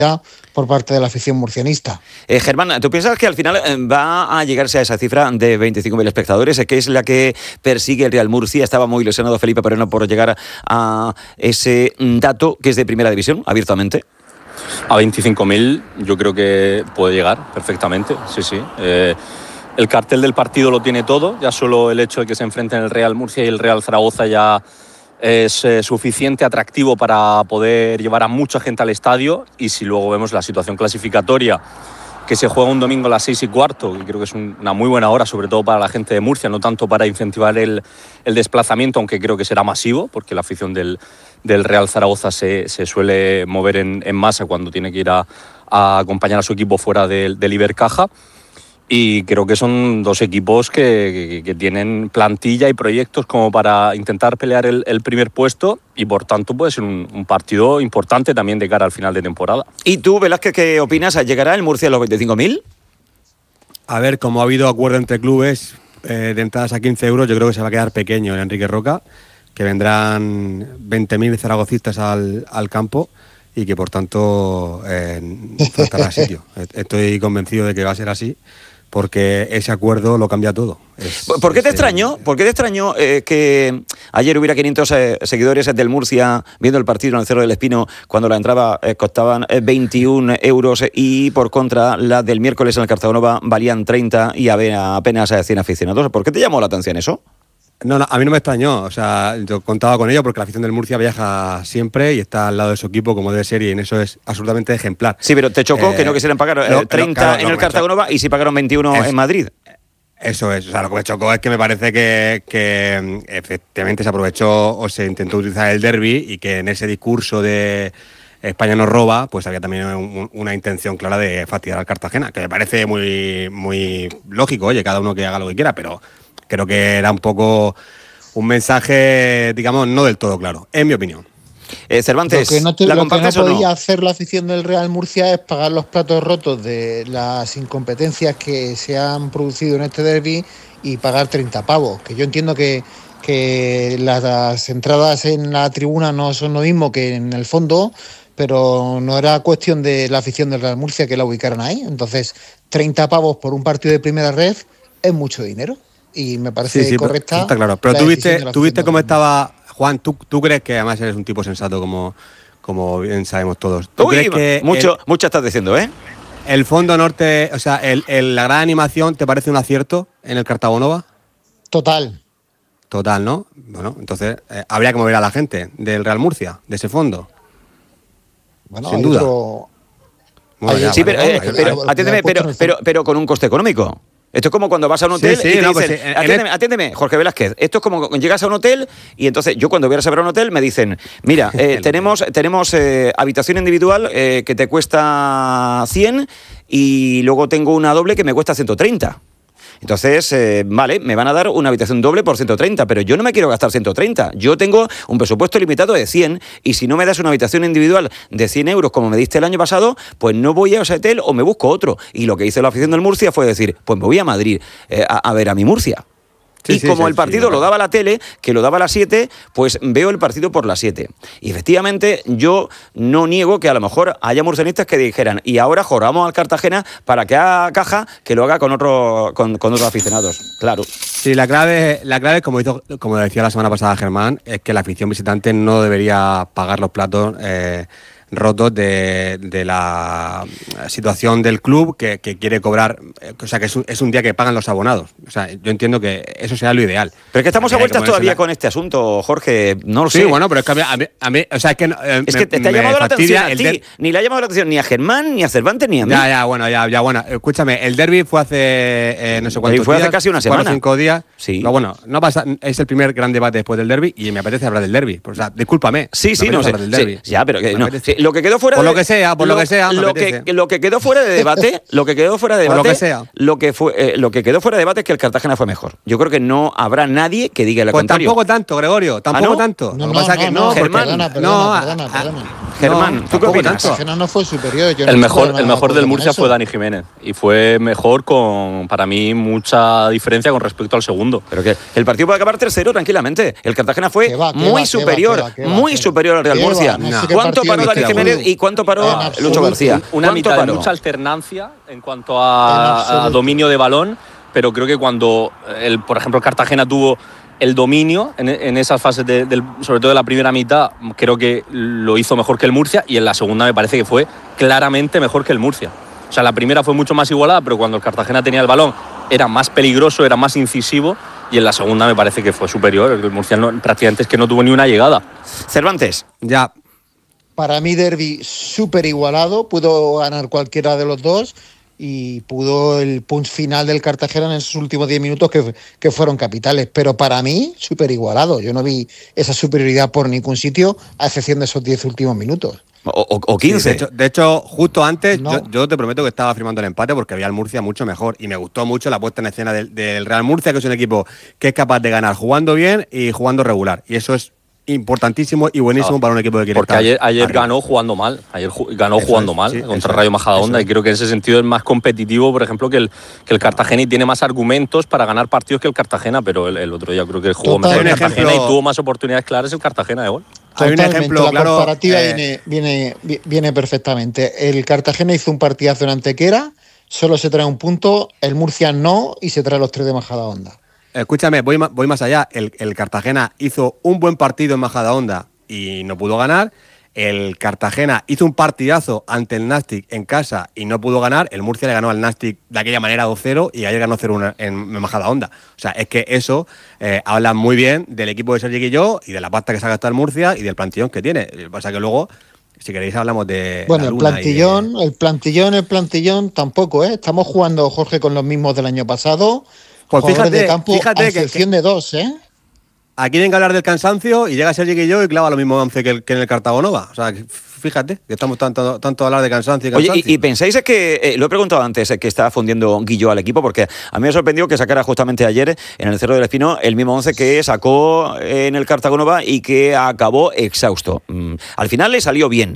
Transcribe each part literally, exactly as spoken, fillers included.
por parte de la afición murcianista. Eh, Germán, ¿tú piensas que al final eh, va a llegarse a esa cifra de veinticinco mil espectadores, eh, que es la que persigue el Real Murcia? Estaba muy ilusionado Felipe Pereno por llegar a ese dato que es de primera división, abiertamente. A veinticinco mil yo creo que puede llegar perfectamente, sí, sí. Eh, el cartel del partido lo tiene todo, ya solo el hecho de que se enfrenten el Real Murcia y el Real Zaragoza ya es eh, suficiente atractivo para poder llevar a mucha gente al estadio. Y si luego vemos la situación clasificatoria, que se juega un domingo a las seis y cuarto, que creo que es un, una muy buena hora, sobre todo para la gente de Murcia, no tanto para incentivar el, el desplazamiento, aunque creo que será masivo, porque la afición del, del Real Zaragoza se, se suele mover en, en masa cuando tiene que ir a, a acompañar a su equipo fuera del, del Ibercaja. Y creo que son dos equipos que, que, que tienen plantilla y proyectos como para intentar pelear el, el primer puesto, y por tanto puede ser un, un partido importante también de cara al final de temporada. ¿Y tú, Velázquez, qué opinas? ¿Llegará el Murcia a los veinticinco mil? A ver, como ha habido acuerdo entre clubes eh, de entradas a quince euros, yo creo que se va a quedar pequeño en Enrique Roca, que vendrán veinte mil zaragocistas al, al campo y que por tanto eh, faltará sitio. Estoy convencido de que va a ser así, porque ese acuerdo lo cambia todo. Es, ¿Por qué te es, extrañó, ¿por qué te extrañó eh, que ayer hubiera quinientos eh, seguidores del Murcia viendo el partido en el Cerro del Espino, cuando la entrada eh, costaban eh, veintiún euros y por contra la del miércoles en el Cartagonova valían treinta y había apenas cien aficionados? ¿Por qué te llamó la atención eso? No, no, a mí no me extrañó, o sea, yo contaba con ello porque la afición del Murcia viaja siempre y está al lado de su equipo como debe ser, y en eso es absolutamente ejemplar. Sí, pero te chocó eh, que no quisieran pagar eh, no, treinta no, claro, en no, el Cartagonova y sí pagaron veintiuno es, en Madrid. Eso es, o sea, lo que me chocó es que me parece que, que efectivamente se aprovechó o se intentó utilizar el derbi, y que en ese discurso de España nos roba, pues había también un, una intención clara de fastidiar al Cartagena, que me parece muy, muy lógico, oye, cada uno que haga lo que quiera, pero creo que era un poco un mensaje, digamos, no del todo claro, en mi opinión. Eh, Cervantes, lo que no, te, ¿la lo que no podía no? hacer la afición del Real Murcia es pagar los platos rotos de las incompetencias que se han producido en este derbi y pagar treinta pavos, que yo entiendo que, que las entradas en la tribuna no son lo mismo que en el fondo, pero no era cuestión de la afición del Real Murcia que la ubicaran ahí. Entonces, treinta pavos por un partido de primera red es mucho dinero. Y me parece sí, sí, correcta. Está claro. Pero tú viste, tú viste cómo estaba Juan. ¿tú, ¿Tú crees que además eres un tipo sensato, como, como bien sabemos todos? ¿Tú Uy, crees que mucho, el, mucho estás diciendo, ¿eh? El fondo norte, o sea, el, el, la gran animación, ¿te parece un acierto en el Cartagonova? Total. Total, ¿no? Bueno, entonces eh, habría que mover a la gente del Real Murcia, de ese fondo. Bueno, sin duda. Otro... Bueno, ya, sí, vale, pero, eh, pero atiéndeme, pero, pero, pero con un coste económico. Esto es como cuando vas a un hotel sí, sí, y te no, dicen, pues sí, atiéndeme, el... atiéndeme, Jorge Velázquez, esto es como llegas a un hotel y entonces yo cuando voy a reservar un hotel me dicen, mira, eh, tenemos, tenemos eh, habitación individual eh, que te cuesta cien y luego tengo una doble que me cuesta ciento treinta. Entonces, eh, vale, me van a dar una habitación doble por ciento treinta, pero yo no me quiero gastar ciento treinta. Yo tengo un presupuesto limitado de cien y si no me das una habitación individual de cien euros como me diste el año pasado, pues no voy a ese hotel o me busco otro. Y lo que hizo la afición del Murcia fue decir, pues me voy a Madrid eh, a, a ver a mi Murcia. Sí, y sí, como sí, el partido sí, lo daba la tele, que lo daba a las siete, pues veo el partido por las siete. Y efectivamente yo no niego que a lo mejor haya murcianistas que dijeran, y ahora joramos al Cartagena para que haga caja, que lo haga con otro, con, con otros aficionados. Claro. Sí, la clave, la clave como, hizo, como decía la semana pasada Germán, es que la afición visitante no debería pagar los platos eh, rotos de, de la situación del club que, que quiere cobrar, o sea que es un, es un día que pagan los abonados. O sea, yo entiendo que eso sea lo ideal. Pero es que estamos a vueltas todavía la... con este asunto, Jorge, no lo sí, sé. Sí, bueno, pero es que a mí, a mí, a mí o sea, es que... Eh, es que te, te ha llamado la atención a ti, der... ni le ha llamado la atención ni a Germán, ni a Cervantes, ni a mí. Ya, ya, bueno, ya, ya, bueno. Escúchame, el derbi fue hace eh, no sé cuántos fue días. Fue hace casi una semana. Cuatro o cinco días. Sí. No, bueno, no pasa, es el primer gran debate después del derbi y me apetece hablar del derbi. O sea, discúlpame. Sí, sí, no sé. Sí, ya, pero que, no, sí, lo que quedó fuera por de... lo que sea, por lo, lo que sea, lo que, lo que quedó fuera de debate, lo que quedó fuera de debate, por lo que sea. Lo que fue, eh, lo que quedó fuera de debate es que el Cartagena fue mejor. Yo creo que no habrá nadie que diga lo pues contrario. Tampoco tanto, Gregorio, tampoco ¿Ah, no? tanto. No, lo no, pasa no, que no, no, Germán, perdona, perdona, no, perdona, perdona. Germán, no, ¿tú qué opinas? El Cartagena no fue superior. Yo el no mejor, el mejor del con Murcia eso. fue Dani Jiménez y fue mejor con, para mí, mucha diferencia con respecto al segundo. Pero que el partido puede acabar tercero tranquilamente. El Cartagena fue que va, que muy va, superior, que va, que va, muy que va, superior al Real que Murcia. va, no sé ¿Cuánto paró Dani Jiménez y cuánto paró Lucho García. Una mitad paró? de mucha alternancia en cuanto a, a dominio de balón, pero creo que cuando, el, por ejemplo, el Cartagena tuvo el dominio en, en esas fases, de, del, sobre todo de la primera mitad, creo que lo hizo mejor que el Murcia, y en la segunda me parece que fue claramente mejor que el Murcia. O sea, la primera fue mucho más igualada, pero cuando el Cartagena tenía el balón era más peligroso, era más incisivo, y en la segunda me parece que fue superior. El Murcia no, prácticamente es que no tuvo ni una llegada. Cervantes. Ya. Para mí, derbi súper igualado, pudo ganar cualquiera de los dos, y pudo el punch final del Cartagena en esos últimos diez minutos que, que fueron capitales. Pero para mí, súper igualado. Yo no vi esa superioridad por ningún sitio, a excepción de esos diez últimos minutos. O, o, o quince. Sí, de, hecho, de hecho, justo antes, no. yo, yo te prometo que estaba firmando el empate porque había el Murcia mucho mejor. Y me gustó mucho la puesta en escena del, del Real Murcia, que es un equipo que es capaz de ganar jugando bien y jugando regular. Y eso es importantísimo y buenísimo no, para un equipo que quiere porque estar ayer, ayer ganó jugando mal ayer ganó eso jugando es, mal sí, contra Rayo Majadahonda, y creo que en ese sentido es más competitivo, por ejemplo, que el, que el Cartagena, y tiene más argumentos para ganar partidos que el Cartagena, pero el, el otro día creo que jugó mejor el Cartagena ejemplo, y tuvo más oportunidades claras el Cartagena de gol. Hay un ejemplo, la claro, comparativa eh, viene, viene, viene perfectamente. El Cartagena hizo un partidazo en Antequera, solo se trae un punto, el Murcia no, y se trae los tres de Majadahonda. Escúchame, voy, voy más allá. El, el Cartagena hizo un buen partido en Majadahonda y no pudo ganar. El Cartagena hizo un partidazo ante el Nastic en casa y no pudo ganar. El Murcia le ganó al Nastic de aquella manera dos cero y ayer ganó cero uno en Majadahonda. O sea, es que eso eh, habla muy bien del equipo de Sergi Guilló y de la pasta que se ha gastado el Murcia y del plantillón que tiene. Lo que pasa es que luego, si queréis, hablamos de bueno, la el plantillón, de... el plantillón, el plantillón tampoco, ¿eh? Estamos jugando, Jorge, con los mismos del año pasado. Pues fíjate, de campo, fíjate a excepción que, de dos, ¿eh? Aquí tienen que hablar del cansancio y llega Sergi Guilló y clava lo mismo once que, el, que en el Cartago Nova. O sea, fíjate que estamos tanto, tanto a hablar de cansancio y cansancio. Oye, ¿y, y pensáis que, eh, lo he preguntado antes, eh, que está fundiendo Guilló al equipo? Porque a mí me ha sorprendido que sacara justamente ayer en el Cerro del Espino el mismo once que sacó en el Cartago Nova y que acabó exhausto. Mm, al final le salió bien,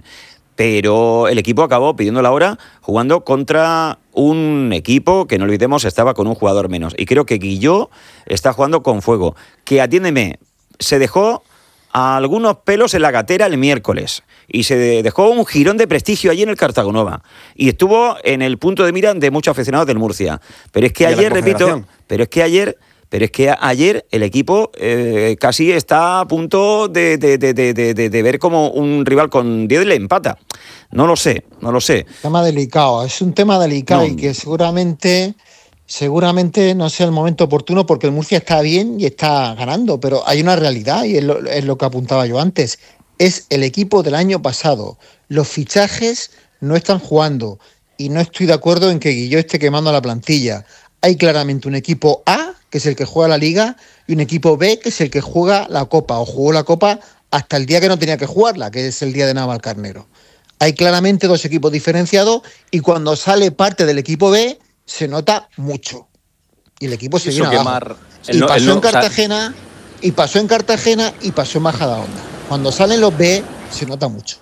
pero el equipo acabó pidiendo la hora jugando contra un equipo que, no olvidemos, estaba con un jugador menos. Y creo que Guilló está jugando con fuego. Que, atiéndeme, se dejó a algunos pelos en la gatera el miércoles y se dejó un jirón de prestigio allí en el Cartago Nova y estuvo en el punto de mira de muchos aficionados del Murcia. Pero es que ayer, repito, pero es que ayer... Pero es que ayer el equipo eh, casi está a punto de, de, de, de, de, de ver como un rival con diez le empata. No lo sé, no lo sé. Tema delicado, es un tema delicado no. y que seguramente, seguramente no sea el momento oportuno porque el Murcia está bien y está ganando, pero hay una realidad y es lo, es lo que apuntaba yo antes. Es el equipo del año pasado. Los fichajes no están jugando y no estoy de acuerdo en que Guilló esté quemando la plantilla. Hay claramente un equipo A, que es el que juega la Liga, y un equipo B, que es el que juega la Copa, o jugó la Copa hasta el día que no tenía que jugarla, que es el día de Navalcarnero. Hay claramente dos equipos diferenciados, y cuando sale parte del equipo B, se nota mucho. Y el equipo se viene abajo. Y pasó no, en Cartagena, o sea... y pasó en Cartagena, y pasó en Majadahonda. Cuando salen los B, se nota mucho.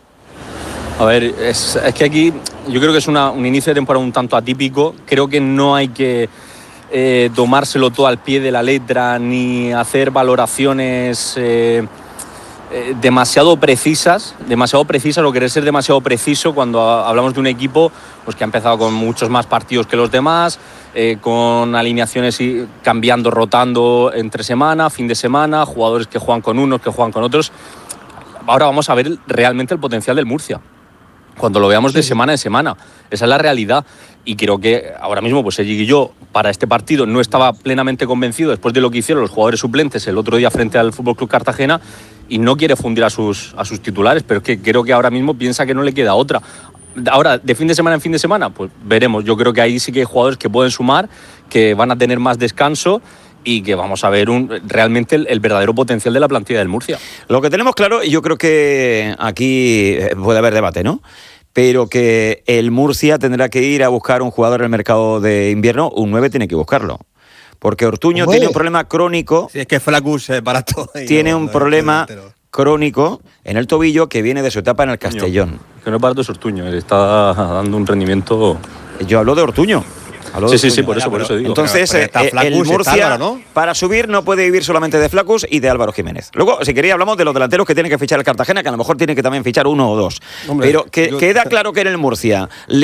A ver, es, es que aquí yo creo que es una, un inicio de temporada un tanto atípico. Creo que no hay que eh, tomárselo todo al pie de la letra ni hacer valoraciones eh, eh, demasiado precisas, demasiado precisas o querer ser demasiado preciso cuando hablamos de un equipo pues, que ha empezado con muchos más partidos que los demás, eh, con alineaciones y cambiando, rotando entre semana, fin de semana, jugadores que juegan con unos, que juegan con otros. Ahora vamos a ver realmente el potencial del Murcia, cuando lo veamos de semana en semana. Esa es la realidad. Y creo que ahora mismo, pues Sergi Guilló, para este partido, no estaba plenamente convencido después de lo que hicieron los jugadores suplentes el otro día frente al F C Cartagena y no quiere fundir a sus, a sus titulares, pero es que creo que ahora mismo piensa que no le queda otra. Ahora, de fin de semana en fin de semana, pues veremos. Yo creo que ahí sí que hay jugadores que pueden sumar, que van a tener más descanso y que vamos a ver un, realmente el, el verdadero potencial de la plantilla del Murcia. Lo que tenemos claro, y yo creo que aquí puede haber debate, ¿no? Pero que el Murcia tendrá que ir a buscar un jugador en el mercado de invierno, un nueve tiene que buscarlo. Porque Ortuño tiene un problema crónico. Sí, es que Flacus es barato. Tiene no, un no, problema no, crónico en el tobillo que viene de su etapa en el Castellón. Que no es barato, es Ortuño, él está dando un rendimiento. Yo hablo de Ortuño. Sí, sí, sí, por eso, por eso digo. Entonces, pero, pero Flacus, el Murcia, Álvaro, ¿no? Para subir no puede vivir solamente de Flacus y de Álvaro Jiménez. Luego, si quería, hablamos de los delanteros que tiene que fichar el Cartagena, que a lo mejor tiene que también fichar uno o dos. Hombre, pero que, yo... queda claro que en el Murcia